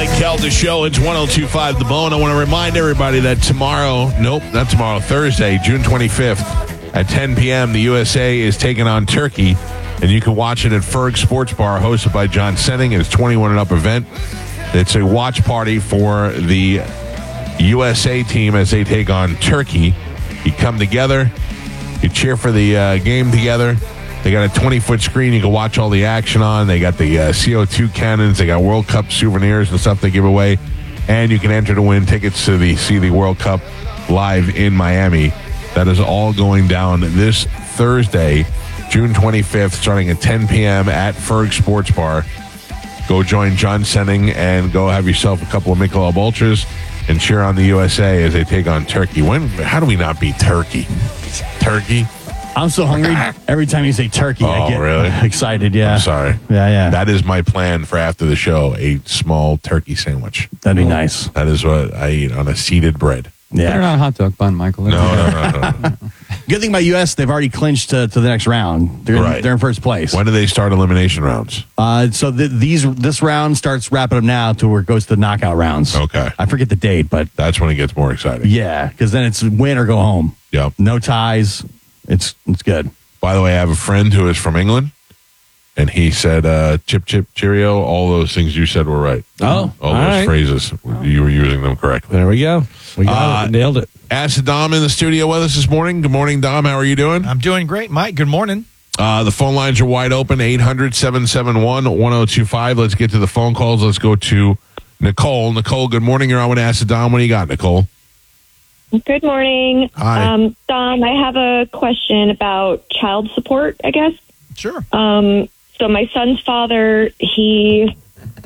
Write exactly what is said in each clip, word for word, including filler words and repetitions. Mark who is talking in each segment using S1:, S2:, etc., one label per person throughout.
S1: Mike Calta Show. It's one oh two point five The Bone. I want to remind everybody that tomorrow, nope, not tomorrow, Thursday, June twenty-fifth at ten p.m., the U S A is taking on Turkey, and you can watch it at Ferg Sports Bar, hosted by John Senning. It's a twenty-one and up event. It's a watch party for the U S A team as they take on Turkey. You come together, you cheer for the uh, game together. They got a twenty-foot screen you can watch all the action on. They got the uh, C O two cannons. They got World Cup souvenirs and stuff they give away. And you can enter to win tickets to the see the World Cup live in Miami. That is all going down this Thursday, June twenty-fifth, starting at ten p.m. at Ferg Sports Bar. Go join John Senning and go have yourself a couple of Michelob Ultras and cheer on the U S A as they take on Turkey. When? How do we not beat Turkey? Turkey?
S2: I'm so hungry. Every time you say turkey,
S1: oh,
S2: I get
S1: really?
S2: excited. Yeah.
S1: I'm sorry.
S2: Yeah, yeah.
S1: That is my plan for after the show, a small turkey sandwich.
S2: That'd be nice.
S1: That is what I eat on a seeded bread.
S2: Yeah.
S3: They're not a hot dog bun, Michael.
S1: No, no, no, no. no.
S2: Good thing about U S, they've already clinched to, to the next round. They're,
S1: Right.
S2: in, they're in first place.
S1: When do they start elimination rounds?
S2: Uh, so the, these this round starts wrapping up now to where it goes to the knockout rounds.
S1: Okay.
S2: I forget the date, but
S1: That's when it gets more exciting.
S2: yeah, because then it's win or go home.
S1: Yep.
S2: No ties. It's it's good.
S1: By the way, I have a friend who is from England, and he said, uh, chip, chip, cheerio, all those things you said were right.
S4: Oh,
S1: All
S4: all
S1: those
S4: right.
S1: phrases, you were using them correctly.
S4: There we go. We got
S1: Uh,
S4: it. Nailed it.
S1: Ask Dom in the studio with us this morning. Good morning, Dom. How are you doing?
S5: I'm doing great, Mike. Good morning.
S1: Uh, the phone lines are wide open, eight hundred, seven seven one, one oh two five. Let's get to the phone calls. Let's go to Nicole. Nicole, good morning. You're on with Ask Dom. What do you got, Nicole?
S6: Good morning.
S1: Hi.
S6: Um, Dom, I have a question about child support, I guess.
S5: Sure.
S6: Um, so my son's father, he,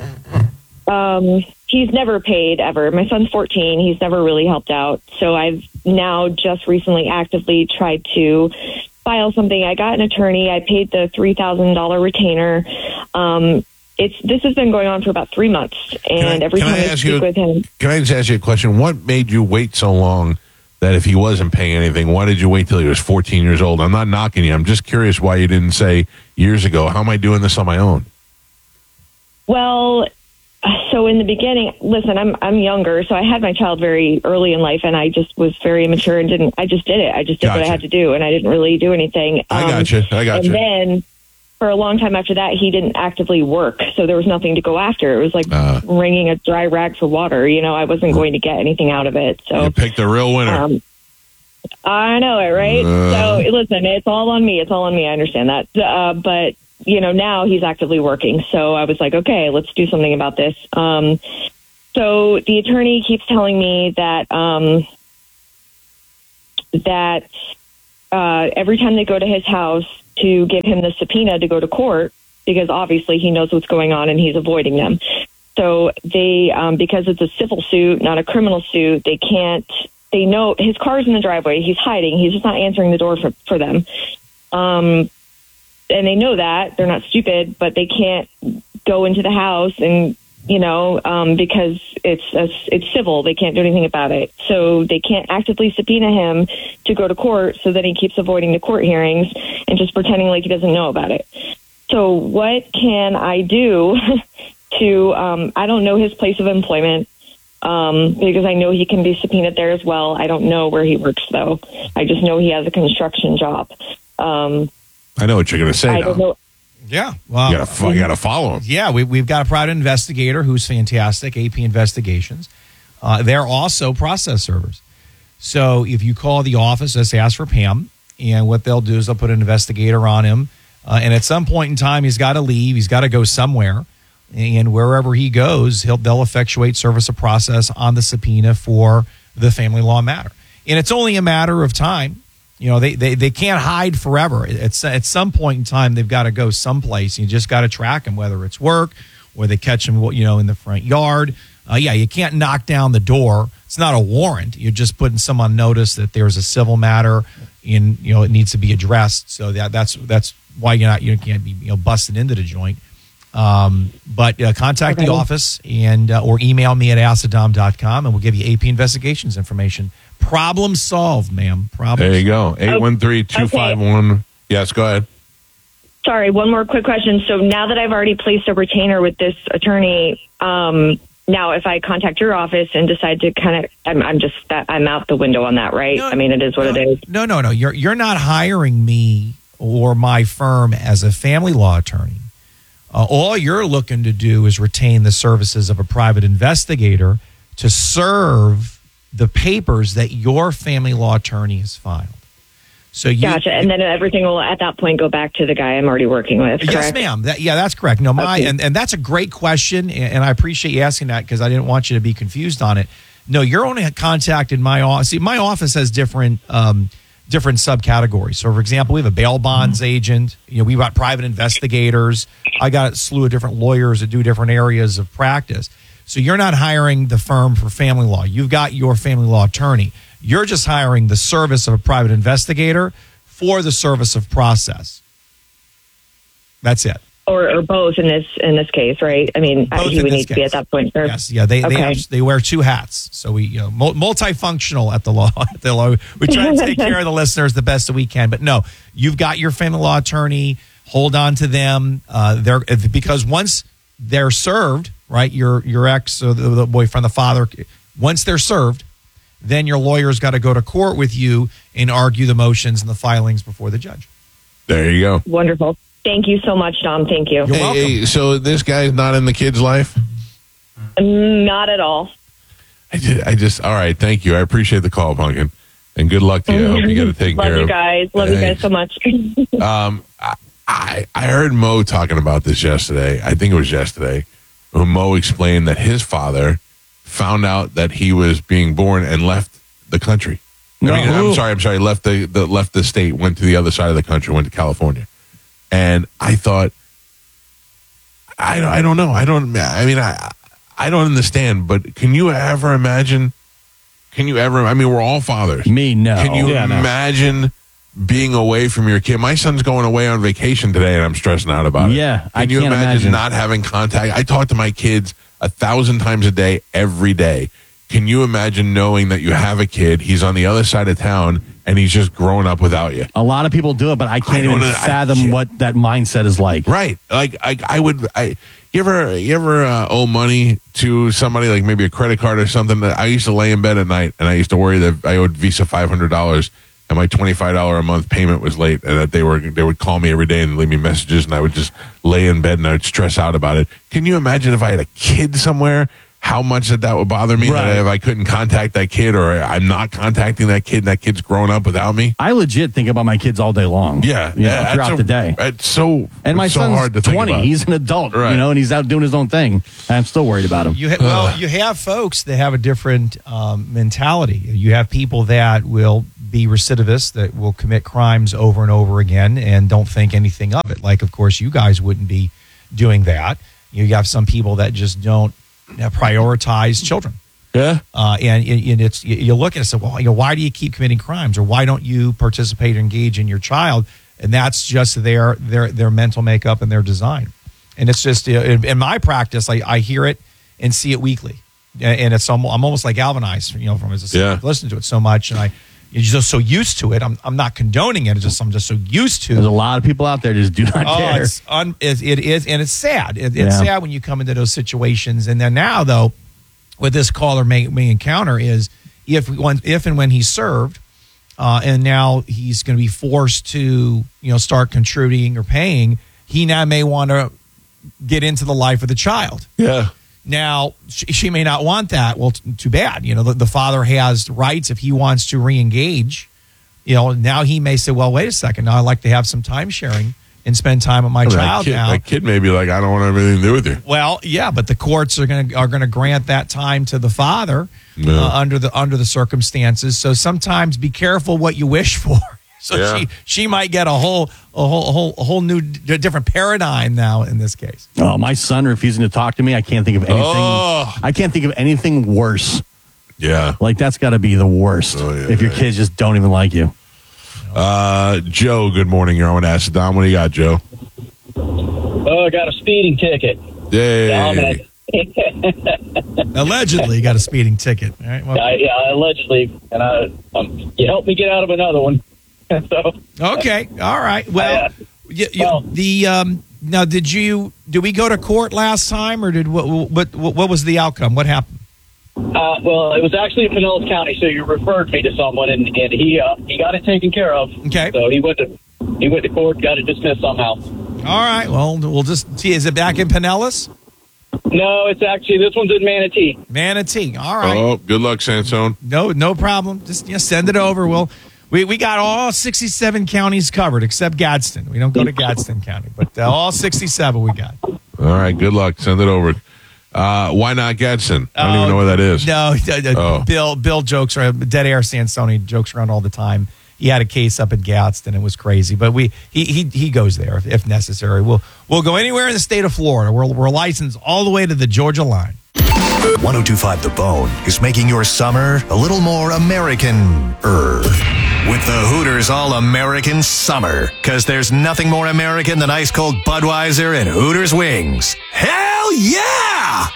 S6: um, he's never paid ever. My son's fourteen. He's never really helped out. So I've now just recently actively tried to file something. I got an attorney. I paid the three thousand dollars retainer. Um, it's, this has been going on for about three months. And
S1: I-
S6: every
S1: can
S6: time
S1: I
S6: I,
S1: ask
S6: speak
S1: you-
S6: with him,
S1: Can I just ask you a question? What made you wait so long that if he wasn't paying anything, why did you wait till he was fourteen years old? I'm not knocking you. I'm just curious why you didn't say years ago, how am I doing this on my own?
S6: well, so in the beginning, listen, I'm I'm younger, so I had my child very early in life, and I just was very immature and didn't. I just did it. I just did what
S1: Gotcha.
S6: I had to do, and I didn't really do anything.
S1: I
S6: Um,
S1: got you. I got
S6: and
S1: you.
S6: then for a long time after that, he didn't actively work, so there was nothing to go after. It was like
S1: Uh.
S6: wringing a dry rag for water. You know, I wasn't going to get anything out of it. So
S1: You picked the real winner.
S6: um, I know it, right?
S1: Uh.
S6: So listen, it's all on me. It's all on me. I understand that. Uh, but, you know, now he's actively working. So I was like, okay, let's do something about this. Um, so the attorney keeps telling me that, um, that uh, every time they go to his house to give him the subpoena to go to court, because obviously he knows what's going on and he's avoiding them. So they, um, because it's a civil suit, not a criminal suit, they can't, they know his car's in the driveway. He's hiding. He's just not answering the door for, for them. Um, and they know that. They're not stupid, but they can't go into the house and, you know, um, because it's a, it's civil. They can't do anything about it. So they can't actively subpoena him to go to court, so then he keeps avoiding the court hearings and just pretending like he doesn't know about it. So what can I do to, um, I don't know his place of employment, um, because I know he can be subpoenaed there as well. I don't know where he works, though. I just know he has a construction job. Um,
S1: I know what you're going to say
S6: I
S1: now.
S6: don't know.
S5: Yeah. Well,
S1: You got to you got to follow him.
S5: yeah, we, we've got a private investigator who's fantastic, A P Investigations. Uh, they're also process servers. So if you call the office, just ask for Pam, and what they'll do is they'll put an investigator on him. Uh, and at some point in time, he's got to leave. He's got to go somewhere. And wherever he goes, he'll, they'll effectuate service of process on the subpoena for the family law matter. And it's only a matter of time. You know, they, they, they can't hide forever. It's, at some point in time, they've got to go someplace. You just got to track them, whether it's work or they catch them, you know, in the front yard. Uh, yeah, you can't knock down the door. It's not a warrant. You're just putting someone on notice that there's a civil matter and, you know, it needs to be addressed. So that that's that's why you're not, you can't be, you know, busted into the joint. Um, but uh, contact
S6: Okay.
S5: the office and uh, or email me at asadom dot com and we'll give you A P Investigations information. Problem solved, ma'am. Problem
S1: There you go. eight one three, two five one. Yes, go ahead.
S6: Sorry, one more quick question. So now that I've already placed a retainer with this attorney, um, now, if I contact your office and decide to kind of, I'm, I'm just, I'm out the window on that, right?
S5: No,
S6: I mean, it is what
S5: no,
S6: it is.
S5: No, no, no. You're you're not hiring me or my firm as a family law attorney. Uh, all you're looking to do is retain the services of a private investigator to serve the papers that your family law attorney has filed. So you,
S6: Gotcha. And then everything will at that point go back to the guy I'm already working with.
S5: Yes,
S6: correct?
S5: ma'am. That, yeah, that's correct. No, my
S6: Okay.
S5: and, and that's a great question, and, and I appreciate you asking that because I didn't want you to be confused on it. No, you're only contacted my office. See, my office has different um, different subcategories. So, for example, we have a bail bonds agent. You know, we've got private investigators. I got a slew of different lawyers that do different areas of practice. So you're not hiring the firm for family law. You've got your family law attorney. You're just hiring the service of a private investigator for the service of process. That's it.
S6: Or, or both in this in this case, right? I mean,
S5: Both
S6: he
S5: in
S6: would
S5: this
S6: need to be
S5: case.
S6: at that point. Or,
S5: Yes, yeah, they
S6: Okay.
S5: they, have, they wear two hats, so we you know mul- multifunctional at the law. At the law, we try to take care of the listeners the best that we can. But no, you've got your family law attorney. Hold on to them. Uh, they're because once they're served, right? Your your ex, or the, the boyfriend, the father. Once they're served, then your lawyer's got to go to court with you and argue the motions and the filings before the judge.
S1: There you go.
S6: Wonderful. Thank you so much, Dom. Thank you.
S5: You're
S1: Hey,
S5: welcome.
S1: hey, so this guy's not in the kid's life?
S6: Not at all.
S1: I just, I just, all right. Thank you. I appreciate the call, Pumpkin. And good luck to you. I hope you get it taken
S6: Love
S1: care
S6: you
S1: of.
S6: guys. Love you guys
S1: Thanks.
S6: so much.
S1: Um, I, I I heard Mo talking about this yesterday. I think it was yesterday. When Mo explained that his father found out that he was being born and left the country. I
S2: No.
S1: mean, I'm sorry. I'm sorry. Left the, the left the state, went to the other side of the country, went to California, and I thought, I don't, I don't know. I don't. I mean, I I don't understand. But can you ever imagine? Can you ever? I mean, we're all fathers.
S2: Me, no.
S1: Can you
S2: Yeah, no.
S1: imagine being away from your kid? My son's going away on vacation today, and I'm stressing out about it.
S2: Yeah,
S1: Can
S2: I
S1: you
S2: can't
S1: imagine,
S2: imagine.
S1: not having contact? I talk to my kids a thousand times a day, every day. Can you imagine knowing that you have a kid, he's on the other side of town, and he's just growing up without you?
S2: A lot of people do it, but I can't
S1: I don't
S2: even
S1: know. I
S2: fathom
S1: can't.
S2: what that mindset is like.
S1: Right. Like I, I would. I you ever you ever uh, owe money to somebody, like maybe a credit card or something? That I used to lay in bed at night and I used to worry that I owed Visa five hundred dollars and my twenty five dollar a month payment was late, and that they were they would call me every day and leave me messages, and I would just lay in bed and I would stress out about it. Can you imagine if I had a kid somewhere? How much that that would bother me,
S2: Right.
S1: that if I couldn't contact that kid, or I'm not contacting that kid and that kid's growing up without me?
S2: I legit think about my kids all day long.
S1: Yeah,
S2: you know,
S1: yeah,
S2: throughout
S1: that's a-
S2: the day.
S1: It's so
S2: And my
S1: it's so
S2: son's
S1: hard to think
S2: twenty.
S1: about.
S2: He's an adult,
S1: Right.
S2: you know, and he's out doing his own thing. I'm still worried about him.
S5: You ha- well, you have folks that have a different um, mentality. You have people that will be recidivists, that will commit crimes over and over again and don't think anything of it. Like, of course, you guys wouldn't be doing that. You have some people that just don't uh, prioritize children.
S1: Yeah.
S5: Uh, and, and it's you you look at it and say, well, you know, why do you keep committing crimes, or why don't you participate or engage in your child? And that's just their their their mental makeup and their design. And it's just uh, in, in my practice, I, I hear it and see it weekly, and and it's almost, I'm almost like galvanized, you know, from as a
S1: Yeah.
S5: listen to it so much, and I you're just so used to it. I'm I'm not condoning it. It's just I'm just so used to.
S2: There's a lot of people out there that just do not
S5: Oh,
S2: care.
S5: it's un, it, it is, and it's sad. It, it's
S2: Yeah.
S5: sad when you come into those situations. And then now, though, what this caller may, may encounter is if when, if and when he's served, uh, and now he's going to be forced to, you know, start contributing or paying, he now may want to get into the life of the child.
S1: Yeah.
S5: Now, she, she may not want that. Well, t- too bad. You know, the, the father has rights if he wants to re-engage. You know, now he may say, well, wait a second. Now I'd like to have some time sharing and spend time with my
S1: That
S5: child
S1: kid,
S5: now.
S1: that kid may be like, I don't want to have anything to do with you.
S5: Well, yeah, but the courts are going to are going to grant that time to the father
S1: Yeah.
S5: uh, under the under the circumstances. So sometimes be careful what you wish for. So
S1: Yeah.
S5: she she might get a whole a whole a whole a whole new d- different paradigm now in this case.
S2: Oh, my son refusing to talk to me. I can't think of anything.
S1: Oh.
S2: I can't think of anything worse.
S1: Yeah.
S2: Like, that's got to be the worst.
S1: Oh, yeah,
S2: if your
S1: yeah.
S2: kids just don't even like you.
S1: Uh, Joe, good morning. You're on Acid Dom. What do you got, Joe?
S3: Oh, I got a speeding ticket.
S1: Yay.
S3: Dominic.
S5: Allegedly got a speeding ticket. All right. Well,
S3: I, yeah, allegedly, and I, um, you helped me get out of another one. so
S5: okay. All right. Well,
S3: Uh,
S5: you, you,
S3: well-
S5: the um, Now, did you did we go to court last time, or did what what what was the outcome? What happened?
S3: Uh, well, it was actually in Pinellas County, so you referred me to someone, and, and he uh, he got it taken care of.
S5: Okay.
S3: So he went to he went to court, got it dismissed somehow.
S5: All right. Well, we'll just see. Is it back in Pinellas?
S3: No, it's actually this one's in Manatee.
S5: Manatee. All right.
S1: Oh, good luck, Sansone.
S5: No, no problem. Just yeah, send it over. We'll we we got all sixty-seven counties covered except Gadsden. We don't go to Gadsden County, but uh, all sixty-seven we got.
S1: All right, good luck. Send it over. Uh, why not Gadsden? I don't
S5: Oh,
S1: even know where that is.
S5: No,
S1: Oh.
S5: Bill Bill jokes around. Dead Air Sansoni jokes around all the time. He had a case up at Gadsden. It was crazy, but we he he he goes there if, if necessary. We'll we'll go anywhere in the state of Florida. We're we're licensed all the way to the Georgia line.
S4: one oh two point five The Bone is making your summer a little more American-er. With the Hooters All-American Summer. Because there's nothing more American than ice-cold Budweiser and Hooters wings. Hell yeah!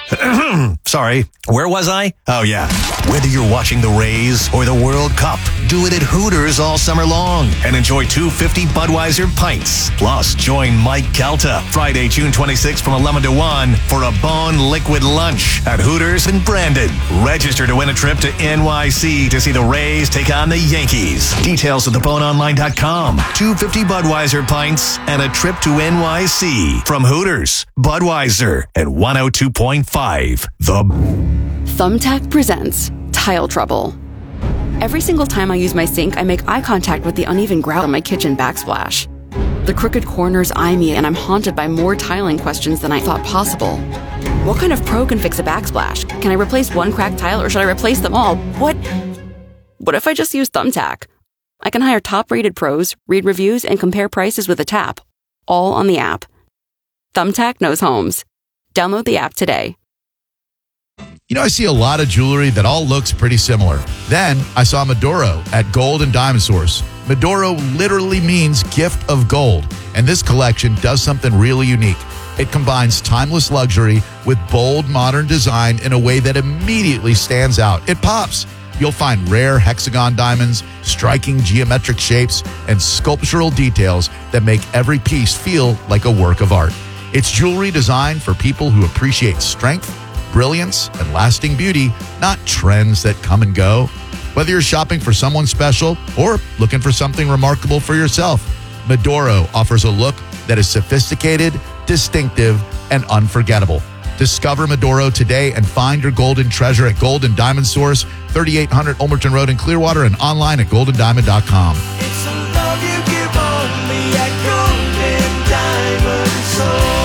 S4: Sorry, where was I? Oh, yeah. Whether you're watching the Rays or the World Cup, do it at Hooters all summer long and enjoy two fifty Budweiser pints. Plus, join Mike Calta Friday, June twenty-sixth from eleven to one for a Bone Liquid Lunch at Hooters in Brandon. Register to win a trip to N Y C to see the Rays take on the Yankees. Details at the bone online dot com. two fifty Budweiser pints and a trip to N Y C from Hooters, Budweiser, and one oh two point five The
S7: Thumbtack presents Tile Trouble. Every single time I use my sink, I make eye contact with the uneven grout on my kitchen backsplash. The crooked corners eye me, and I'm haunted by more tiling questions than I thought possible. What kind of pro can fix a backsplash? Can I replace one cracked tile, or should I replace them all? What? What if I just use Thumbtack? I can hire top-rated pros, read reviews, and compare prices with a tap. All on the app. Thumbtack knows homes. Download the app today.
S8: You know, I see a lot of jewelry that all looks pretty similar. Then I saw Medoro at Gold and Diamond Source. Medoro literally means gift of gold, and this collection does something really unique. It combines timeless luxury with bold modern design in a way that immediately stands out. It pops. You'll find rare hexagon diamonds, striking geometric shapes, and sculptural details that make every piece feel like a work of art. It's jewelry designed for people who appreciate strength, brilliance, and lasting beauty, not trends that come and go. Whether you're shopping for someone special or looking for something remarkable for yourself, Medoro offers a look that is sophisticated, distinctive, and unforgettable. Discover Medoro today and find your golden treasure at Gold and Diamond Source, thirty-eight hundred Ulmerton Road in Clearwater, and online at golden diamond dot com.
S9: It's a love you give only at Golden Diamond Source.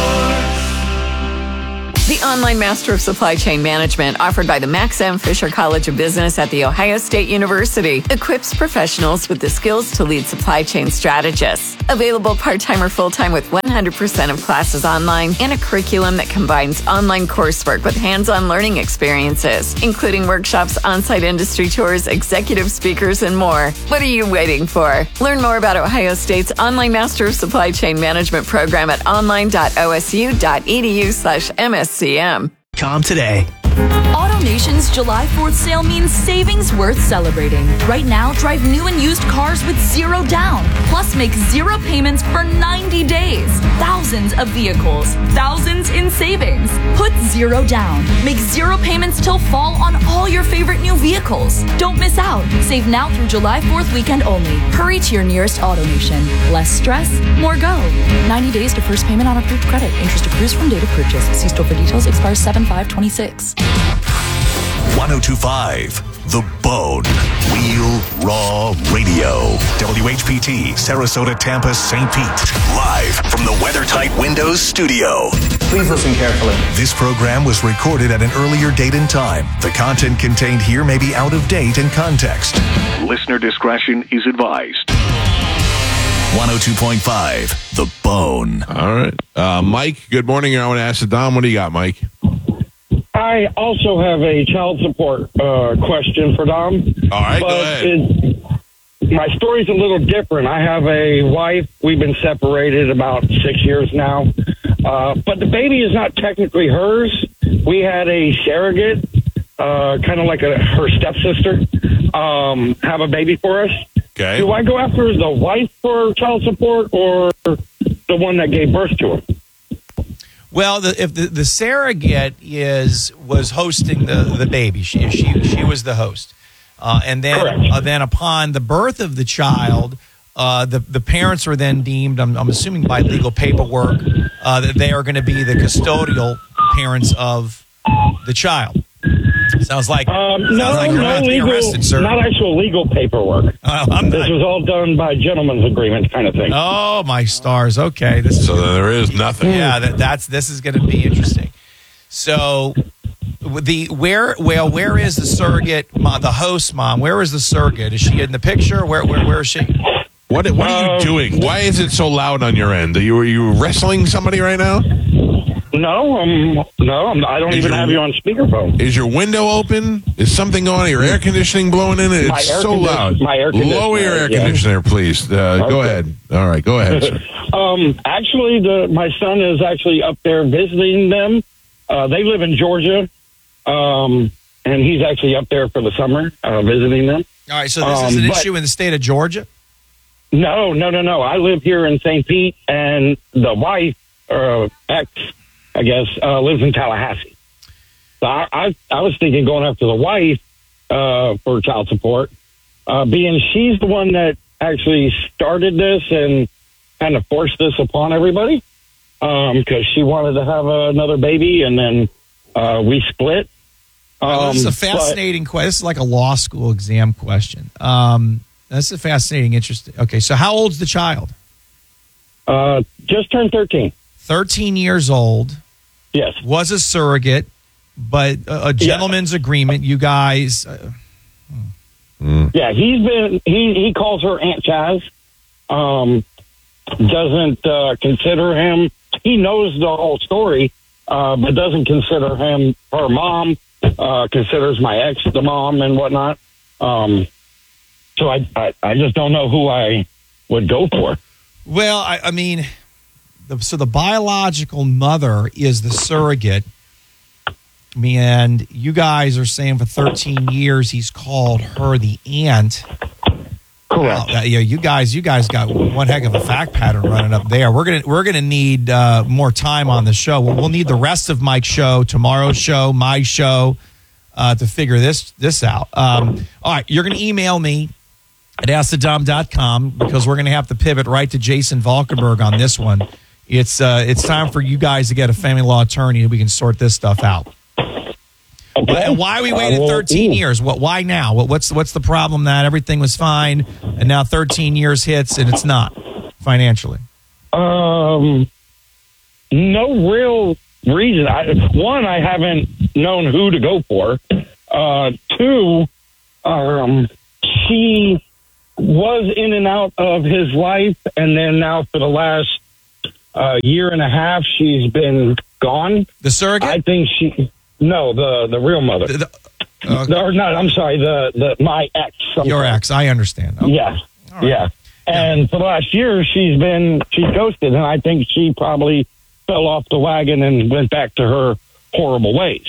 S10: The online Master of Supply Chain Management offered by the Max M. Fisher College of Business at The Ohio State University equips professionals with the skills to lead supply chain strategists. Available part-time or full-time with one hundred percent of classes online and a curriculum that combines online coursework with hands-on learning experiences, including workshops, on-site industry tours, executive speakers, and more. What are you waiting for? Learn more about Ohio State's online Master of Supply Chain Management program at online dot o s u dot e d u slash m s c m.
S4: Com today.
S11: AutoNation's July fourth sale means savings worth celebrating. Right now, drive new and used cars with zero down. Plus, make zero payments for ninety days. Thousands of vehicles. Thousands in savings. Put zero down. Make zero payments till fall on all your favorite new vehicles. Don't miss out. Save now through July fourth weekend only. Hurry to your nearest AutoNation. Less stress, more go. ninety days to first payment on approved credit. Interest accrues from date of purchase. See store for details. Expires seven five twenty-six.
S4: one oh two point five The Bone. Real Raw Radio. W H P T, Sarasota, Tampa, Saint Pete. Live from the WeatherTight Windows studio.
S12: Please listen carefully.
S4: This program was recorded at an earlier date and time. The content contained here may be out of date and context. Listener discretion is advised. one oh two point five The Bone.
S1: All right. Uh, Mike, good morning. I want to ask the Dom, what do you got, Mike?
S13: I also have a child support uh, question for Dom.
S1: All right,
S13: but
S1: go ahead.
S13: It, my story's a little different. I have a wife. We've been separated about six years now. Uh, but the baby is not technically hers. We had a surrogate, uh, kind of like a, her stepsister, um, have a baby for us.
S1: Okay.
S13: Do I go after the wife for child support or the one that gave birth to her?
S5: Well, the, if the, the surrogate is was hosting the, the baby, she she she was the host, uh, and then uh, then upon the birth of the child, uh, the the parents are then deemed, I'm, I'm assuming by legal paperwork, uh, that they are going to be the custodial parents of the child. Sounds like
S13: Um,
S5: sounds
S13: no,
S5: like you're
S13: no
S5: about to be
S13: legal,
S5: arrested, sir.
S13: not actual legal paperwork.
S5: Uh, I'm
S13: this
S5: not-
S13: was all done by gentleman's agreement kind of thing.
S5: Oh my stars! Okay, this is
S1: So then there is nothing.
S5: yeah. That, that's this is going to be interesting. So the where well where is the surrogate mom, the host mom? Where is the surrogate? Is she in the picture? Where where where is she?
S1: What What are you
S13: Um,
S1: doing? Why is it so loud on your end? Are you are you wrestling somebody right now?
S13: No, um, no, I'm, I don't
S1: Is
S13: even
S1: your-
S13: have you on speakerphone.
S1: Is your window open? Is something going on? Your air conditioning blowing in? It's
S13: My air
S1: so
S13: condi-
S1: loud.
S13: my air
S1: Lower your air
S13: conditioner, yeah.
S1: conditioner, please. Uh, Go
S13: Okay.
S1: ahead. All right, go ahead, sir.
S13: Um, actually, the my son is actually up there visiting them. Uh, they live in Georgia, um, and he's actually up there for the summer uh, visiting them.
S5: All right, so this is
S13: Um,
S5: an
S13: but-
S5: issue in the state of Georgia.
S13: No, no, no, no. I live here in Saint Pete, and the wife, or ex, I guess, uh, lives in Tallahassee. So I, I, I was thinking going after the wife uh, for child support, uh, being she's the one that actually started this and kind of forced this upon everybody because she wanted to have another baby, and then uh, we split.
S5: Well, this is a
S13: Um,
S5: fascinating question. This is like a law school exam question. Um, that's a fascinating, interesting. Okay, so how old's the child?
S13: but, uh, just turned thirteen.
S5: thirteen years old.
S13: Yes.
S5: Was a surrogate, but a, a gentleman's agreement. You guys. Uh,
S13: Yeah, he's been he he calls her Aunt Chaz. Um, doesn't uh, consider him. He knows the whole story, uh, but doesn't consider him her mom. Uh, considers my ex the mom and whatnot. Um, so I, I I just don't know who I would go for.
S5: well, I, I mean, the, so the biological mother is the surrogate. And you guys are saying for thirteen years he's called her the aunt.
S13: Correct.
S5: Wow, yeah, you guys, you guys got one heck of a fact pattern running up there. We're gonna we're gonna need uh, more time on the show. We'll, we'll need the rest of Mike's show, tomorrow's show, my show, uh, to figure this this out. Um, all right, you're gonna email me at ask the dom dot com because we're gonna have to pivot right to Jason Valkenburg on this one. It's uh, it's time for you guys to get a family law attorney and we can sort this stuff out.
S13: Okay.
S5: And why we waited
S13: Uh, well,
S5: thirteen
S13: ooh.
S5: years? What? Why now? What, what's what's the problem that everything was fine and now thirteen years hits and it's not financially?
S13: Um, no real reason. I, one, I haven't known who to go for. Uh, two, um, she was in and out of his life, and then now for the last uh, year and a half, she's been gone.
S5: The surrogate?
S13: I think she. No, the the real mother.
S5: The- uh,
S13: or not. I'm sorry. The the my ex. I'm
S5: your
S13: sorry.
S5: ex, I understand. Okay.
S13: Yeah, yeah. And for the last year, she's been she's ghosted, and I think she probably fell off the wagon and went back to her horrible ways.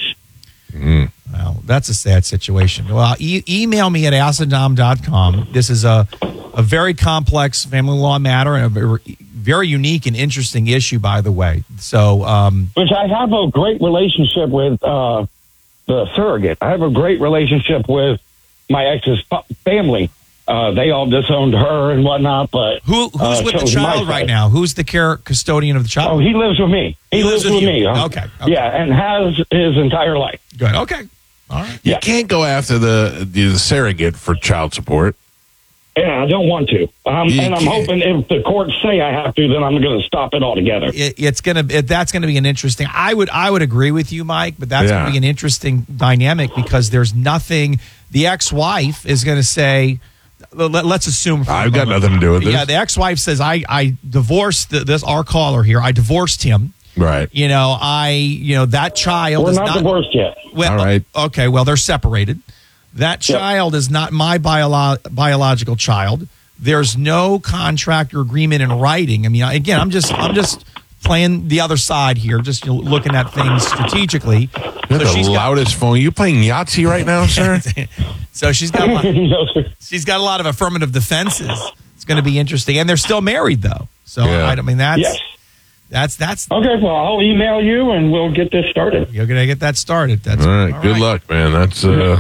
S5: Well, that's a sad situation. Well, e- email me at ask the dom dot com. This is a a very complex family law matter and a very, very unique and interesting issue, by the way. So, um,
S13: Which I have a great relationship with uh, the surrogate. I have a great relationship with my ex's fa- family. Uh, they all disowned her and whatnot, but
S5: who who's
S13: uh,
S5: with the
S13: chose my
S5: child right
S13: side.
S5: now? Who's the care custodian of the child?
S13: Oh, he lives with me. He,
S5: He lives
S13: lives,
S5: with
S13: with
S5: you.
S13: me. huh?
S5: Okay, okay.
S13: Yeah, and has his entire life.
S5: Good. Okay. All right.
S1: You can't go after the, the surrogate for child support.
S13: Yeah, I don't want to. Um,
S1: You
S13: and I'm
S1: can't.
S13: hoping if the courts say I have to, then I'm going to stop it altogether.
S5: It, it's gonna it, that's gonna be an interesting. I would I would agree with you, Mike, but that's
S1: Yeah.
S5: gonna be an interesting dynamic because there's nothing. The ex-wife is gonna say. Let, let's assume. for a
S1: I've got
S5: moment.
S1: nothing to do with this.
S5: Yeah, the ex-wife says I I divorced the, this our caller here. I divorced him.
S1: Right.
S5: You know I you know that child
S13: We're
S5: is
S13: not,
S5: not
S13: divorced yet.
S5: Well,
S1: All right.
S5: Okay. Well, they're separated. That
S13: Yep.
S5: child is not my biolo- biological child. There's no contract or agreement in writing. I mean, again, I'm just I'm just playing the other side here, just you know, looking at things strategically.
S1: You're
S5: So
S1: the
S5: she's got,
S1: loudest phone. You playing Yahtzee right now, sir?
S5: so she's got a lot,
S13: No, sir.
S5: she's got a lot of affirmative defenses. It's going to be interesting, and they're still married though. So
S1: Yeah.
S5: I, I mean, that's
S13: Yes.
S5: That's that's
S13: Okay, well, I'll email you and we'll get this started.
S5: You're gonna get that started. That's
S1: all right. Good luck, man. That's uh,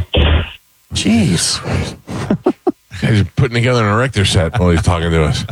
S2: jeez.
S1: He's putting together an erector set while he's talking to us.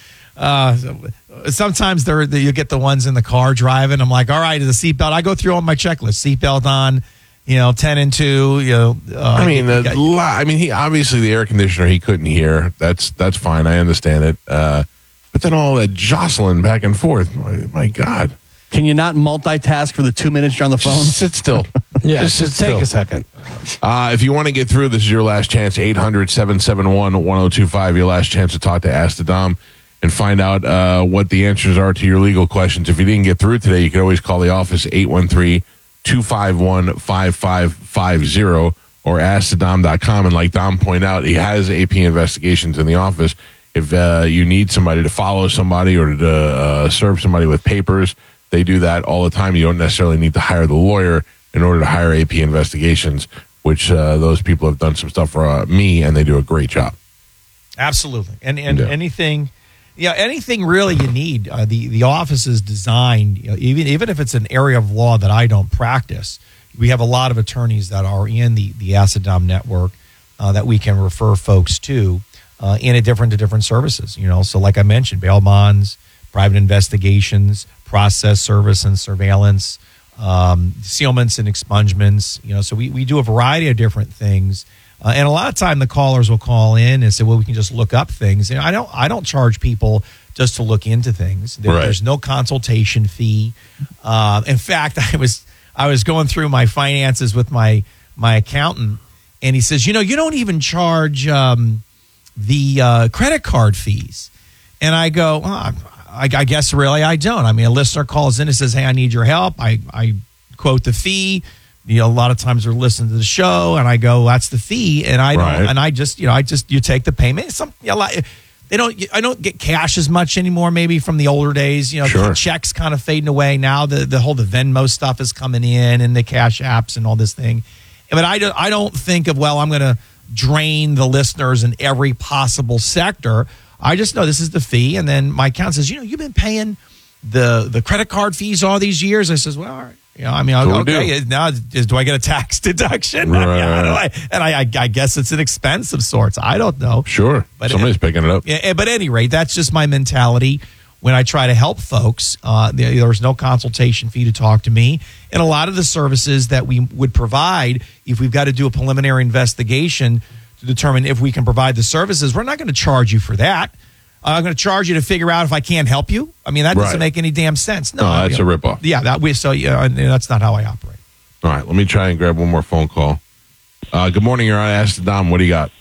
S5: Uh, sometimes they're, they, you get the ones in the car driving. I'm like, all right, the seatbelt. I go through on my checklist. Seatbelt on, you know, ten and two. You know, uh,
S1: I mean,
S5: you
S1: uh,
S5: got-
S1: li- I mean, he obviously the air conditioner he couldn't hear. That's that's fine. I understand it. Uh, but then all that jostling back and forth. My, my God.
S2: Can you not multitask for the two minutes you're on the phone?
S1: Just sit still.
S12: Yeah,
S1: Just sit
S12: just take
S1: still.
S12: a second.
S1: Uh, if you want to get through, this is your last chance. eight hundred, seven seven one, one oh two five. Your last chance to talk to Ask the Dom and find out uh, what the answers are to your legal questions. If you didn't get through today, you can always call the office, eight one three, two five one, five five five zero or ask the dom dot com. And like Dom pointed out, he has A P investigations in the office. If uh, you need somebody to follow somebody or to uh, serve somebody with papers, they do that all the time. You don't necessarily need to hire the lawyer in order to hire A P investigations, which uh, those people have done some stuff for uh, me, and they do a great job.
S5: Absolutely. And and
S1: Yeah.
S5: anything, yeah, anything really you need. Uh, the the office is designed, you know, even even if it's an area of law that I don't practice. We have a lot of attorneys that are in the the Acidom network uh, that we can refer folks to uh, in a different to different services. You know, so like I mentioned, bail bonds, private investigations, process service and surveillance, um, sealments and expungements. You know, so we we do a variety of different things. Uh, and a lot of time the callers will call in and say, well, we can just look up things. And I don't I don't charge people just to look into things. There,
S1: Right.
S5: There's no consultation fee. Uh, in fact, I was I was going through my finances with my my accountant, and he says, you know, you don't even charge um, the uh, credit card fees. And I go, oh, I, I guess really I don't. I mean, a listener calls in and says, hey, I need your help. I, I quote the fee. You know, a lot of times they're listening to the show, and I go, "That's the fee," and I don't,
S1: Right.
S5: and I just, you know, I just you take the payment. Some, you know, like, they don't, I don't get cash as much anymore. Maybe from the older days, you know,
S1: Sure.
S5: the checks kind of fading away. Now the the whole the Venmo stuff is coming in, and the cash apps and all this thing. But I don't, I don't think of well, I'm going to drain the listeners in every possible sector. I just know this is the fee, and then my account says, you know, you've been paying the the credit card fees all these years. I says, well, all right. You know, I mean,
S1: So we
S5: okay, now is, do I get a tax deduction? I mean, how do I- and I, I, I guess it's an expense of sorts. I don't know.
S1: Sure.
S5: But
S1: Somebody's picking it up.
S5: Yeah, but at any rate, that's just my mentality when I try to help folks. Uh, there, there's no consultation fee to talk to me. And a lot of the services that we would provide, if we've got to do a preliminary investigation to determine if we can provide the services, we're not going to charge you for that. Uh, I'm going to charge you to figure out if I can't help you. I mean, that doesn't
S1: Right.
S5: make any damn sense. No,
S1: No, that's
S5: you know,
S1: a ripoff.
S5: Yeah, that we so yeah, and that's not how I operate.
S1: All right, let me try and grab one more phone call. Uh, good morning, you're on Ask the Dom. What do you got?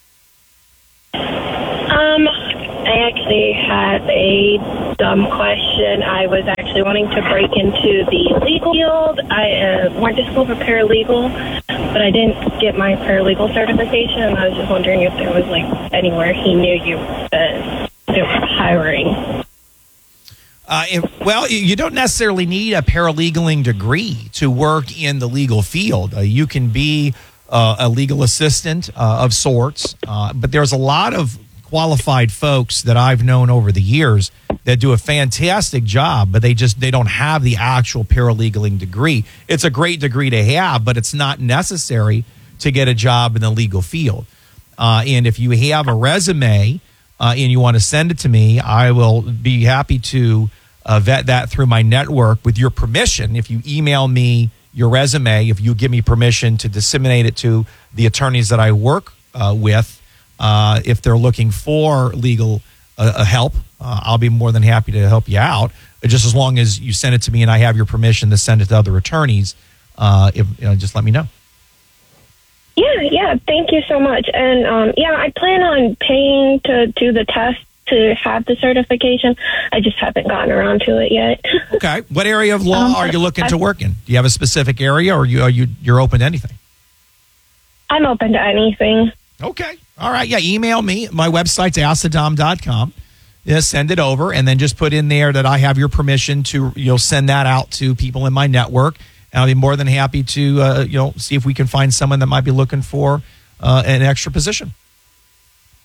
S14: Um, I actually had a dumb question. I was actually wanting to break into the legal field. I uh, went to school for paralegal, but I didn't get my paralegal certification, and I was just wondering if there was like anywhere he knew you uh, they were hiring.
S5: Uh, if, well, you- you don't necessarily need a paralegaling degree to work in the legal field. Uh, you can be uh, a legal assistant uh, of sorts, uh, but there's a lot of qualified folks that I've known over the years that do a fantastic job, but they just they don't have the actual paralegaling degree. It's a great degree to have, but it's not necessary to get a job in the legal field. Uh, and if you have a resume uh, and you want to send it to me, I will be happy to uh, vet that through my network with your permission. If you email me your resume, if you give me permission to disseminate it to the attorneys that I work uh, with, uh, if they're looking for legal uh, uh, help, uh, I'll be more than happy to help you out. Just as long as you send it to me and I have your permission to send it to other attorneys, uh, if, you know, just let me know.
S14: Yeah, yeah. Thank you so much. And um, yeah, I plan on paying to do the test to have the certification. I just haven't gotten around to it yet.
S5: Okay. What area of law
S14: Um,
S5: are you looking
S14: I-
S5: to work in? Do you have a specific area, or are you are you you're open to anything?
S14: I'm open to anything.
S5: Okay. All right. Yeah. Email me. My website's ask the dom dot com. Yeah, send it over, and then just put in there that I have your permission to you know send that out to people in my network. And I'll be more than happy to uh, you know see if we can find someone that might be looking for uh, an extra position.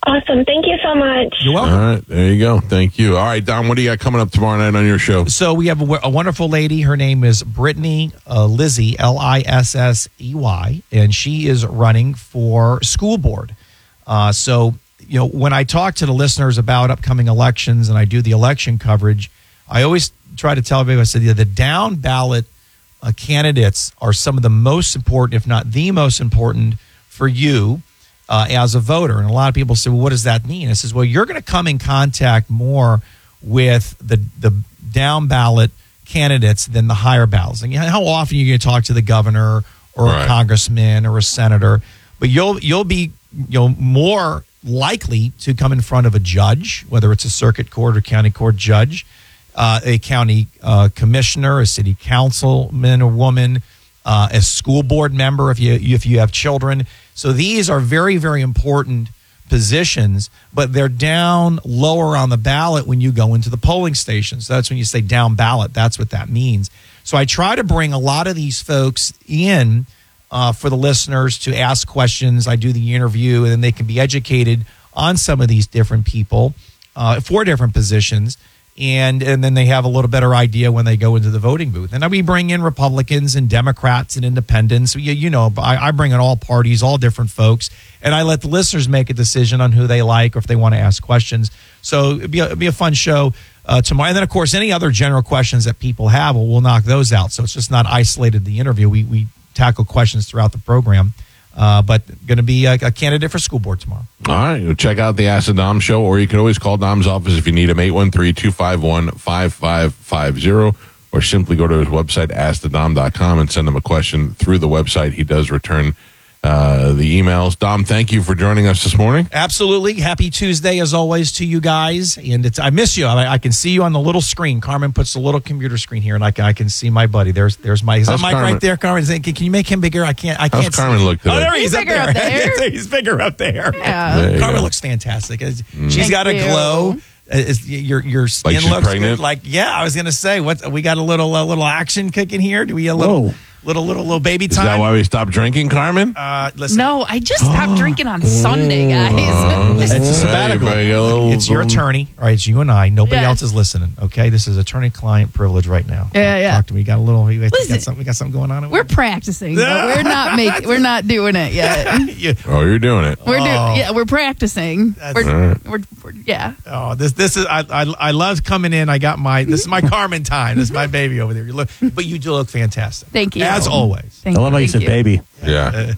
S14: Awesome. Thank you so much.
S5: You're welcome.
S1: All right, there you go. Thank you. All right, Don, what do you got coming up tomorrow night on your show?
S5: So we have a, a wonderful lady. Her name is Brittany uh, Lizzie, L I S S E Y, and she is running for school board. Uh, so, you know, when I talk to the listeners about upcoming elections and I do the election coverage, I always try to tell everybody, I said, yeah, the down ballot uh, candidates are some of the most important, if not the most important, for you uh, as a voter. And a lot of people say, well, what does that mean? I says, well, you're going to come in contact more with the the down ballot candidates than the higher ballots. And how often are you going to talk to the governor or
S1: Right.
S5: a congressman or a senator? But you'll you'll be you know more likely to come in front of a judge, whether it's a circuit court or county court judge, uh, a county uh, commissioner, a city councilman or woman, uh, a school board member if you if you have children. So these are very, very important positions, but they're down lower on the ballot when you go into the polling stations. So that's when you say down ballot. That's what that means. So I try to bring a lot of these folks in uh, for the listeners to ask questions. I do the interview, and then they can be educated on some of these different people uh, for different positions. And and then they have a little better idea when they go into the voting booth. And then we bring in Republicans and Democrats and independents. You, you know, I, I bring in all parties, all different folks, and I let the listeners make a decision on who they like or if they want to ask questions. So it'd be a, it'd be a fun show uh, tomorrow. And then, of course, any other general questions that people have, well, we'll knock those out. So it's just not isolated the interview. We, we tackle questions throughout the program. Uh, but going to be a, a candidate for school board tomorrow.
S1: All right. Check out the Ask the Dom show, or you can always call Dom's office if you need him, eight one three, two five one, five five five zero, or simply go to his website, ask the dom dot com, and send him a question through the website. He does return uh, the emails. Dom, thank you for joining us this morning.
S5: Absolutely. Happy Tuesday, as always, to you guys. And it's, I miss you. I, I can see you on the little screen. Carmen puts a little computer screen here, and I can, I can see my buddy. There's there's my, is that
S1: How's
S5: Mike
S1: Carmen?
S5: right there, Carmen? Can, can you make him bigger? I can't. I
S1: How's
S5: can't
S1: Carmen
S5: see.
S1: look today?
S5: Oh, there he
S12: He's
S5: is
S12: bigger
S5: up
S12: up
S5: there.
S12: there.
S5: He's bigger up there.
S12: Yeah.
S1: There you
S5: Carmen
S1: go.
S5: looks fantastic. She's
S12: Thank
S5: got a
S12: you.
S5: glow. Uh, is- Your your skin
S1: she's
S5: looks
S1: pregnant?
S5: good. Like, yeah, I was gonna say, what we got a little a little action cooking here. Do we a little
S2: Whoa.
S5: little little little baby
S1: Is
S5: time?
S1: that why we stopped drinking, Carmen?
S5: Uh, listen,
S12: No, I just stopped drinking on Sunday, guys.
S2: It's a sabbatical.
S1: Hey, you got a little-
S5: it's your attorney. All right, it's you and I. Nobody
S12: Yeah.
S5: else is listening. Okay, this is attorney-client privilege right now.
S12: Yeah, yeah.
S5: Talk to me. You got a little. You got,
S12: Listen.
S5: something. We got something going on. over
S12: We're practicing, but we're not making. We're not doing it yet.
S5: there? Yeah.
S1: Oh, you're doing it.
S12: We're
S5: Oh.
S12: doing. Yeah, we're practicing.
S5: That's-
S12: We're,
S1: All right.
S12: we're, we're yeah.
S5: Oh, this this is I, I I love coming in. I got my this is my Carmen time. This is my baby over there. You look, but you do look fantastic.
S12: Thank you.
S5: as always.
S12: Thank
S2: I love how you
S12: thank
S2: said baby.
S1: Yeah.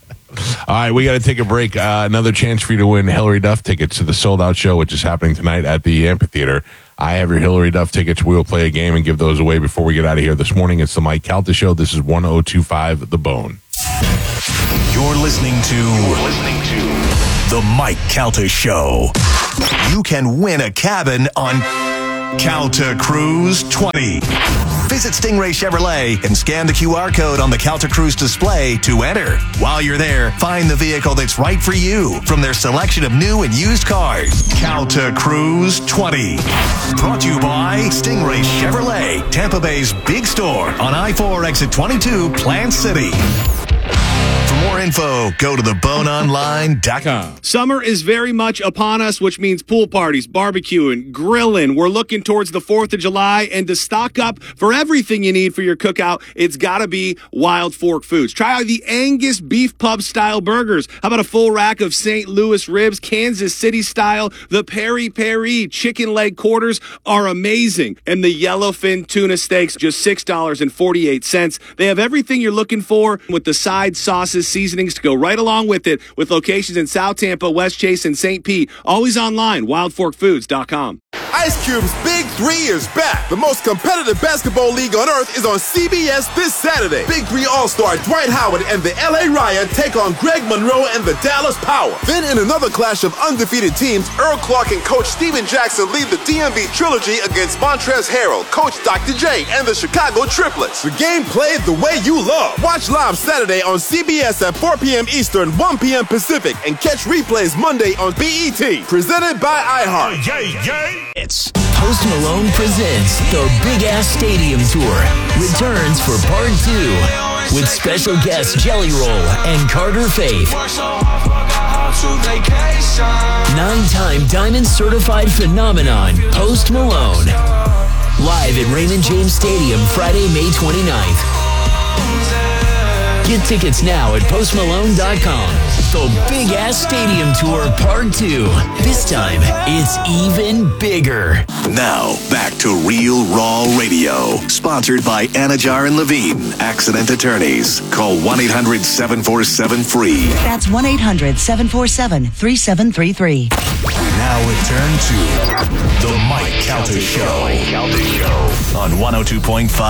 S1: All right, we got to take a break. Uh, another chance for you to win Hillary Duff tickets to the sold out show, which is happening tonight at the amphitheater. I have your Hillary Duff tickets. We will play a game and give those away before we get out of here this morning. It's the Mike Calta Show. This is one oh two point five The Bone.
S4: You're listening to You're listening to The Mike Calta Show. You can win a cabin on Calta Cruise twenty. Visit Stingray Chevrolet and scan the Q R code on the Calta Cruise display to enter. While you're there, find the vehicle that's right for you from their selection of new and used cars. Calta Cruise twenty. Brought to you by Stingray Chevrolet, Tampa Bay's big store on I four exit twenty-two, Plant City. For more info, go to the bone online dot com.
S15: Summer is very much upon us, which means pool parties, barbecuing, grilling. We're looking towards the fourth of July, and to stock up for everything you need for your cookout, it's got to be Wild Fork Foods. Try out the Angus Beef Pub style burgers. How about a full rack of Saint Louis ribs, Kansas City style? The Peri Peri chicken leg quarters are amazing. And the yellowfin tuna steaks, just six dollars and forty-eight cents. They have everything you're looking for with the side sauces, seasonings to go right along with it, with locations in South Tampa, West Chase, and Saint Pete. Always online, wild fork foods dot com.
S16: Ice Cube's Big Three is back. The most competitive basketball league on earth is on C B S this Saturday. Big Three All-Star Dwight Howard and the L A Riot take on Greg Monroe and the Dallas Power. Then in another clash of undefeated teams, Earl Clark and Coach Steven Jackson lead the D M V Trilogy against Montrezl Harrell, Coach Doctor J, and the Chicago Triplets. The game played the way you love. Watch live Saturday on C B S at four p.m. Eastern, one p.m. Pacific, and catch replays Monday on B E T. Presented by iHeart.
S17: It's Post Malone presents the Big Ass Stadium Tour. Returns for part two. with special guests Jelly Roll and Carter Faith. Nine-time Diamond Certified Phenomenon, Post Malone. Live at Raymond James Stadium Friday, May twenty-ninth. Get tickets now at post malone dot com. The Big Ass Stadium Tour Part two. This time, it's even bigger.
S4: Now, back to Real Raw Radio. Sponsored by Anajar and Levine, Accident Attorneys. Call one eight hundred seven four seven free.
S18: That's one eight hundred seven four seven three seven three three.
S4: We now return to The Mike Calta Show. On one oh two point five